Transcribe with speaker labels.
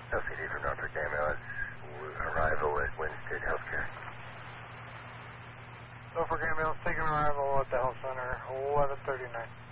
Speaker 1: LCD from Norfolk Ambulance, arrival at Winstead Healthcare.
Speaker 2: Norfolk Ambulance taking arrival at the health center, 11:39.